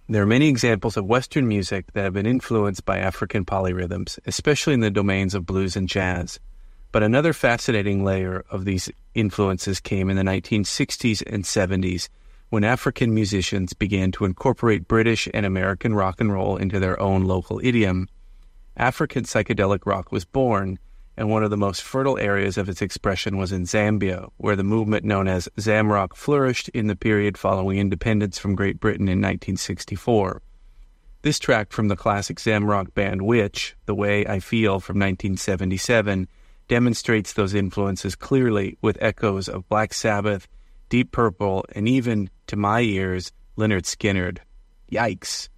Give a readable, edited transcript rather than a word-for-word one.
There are many examples of Western music that have been influenced by African polyrhythms, especially in the domains of blues and jazz. But another fascinating layer of these influences came in the 1960s and 70s, when African musicians began to incorporate British and American rock and roll into their own local idiom. African psychedelic rock was born, and one of the most fertile areas of its expression was in Zambia, where the movement known as Zamrock flourished in the period following independence from Great Britain in 1964. This track from the classic Zamrock band Witch, The Way I Feel from 1977, demonstrates those influences clearly with echoes of Black Sabbath, Deep Purple, and even, to my ears, Lynyrd Skynyrd. Yikes!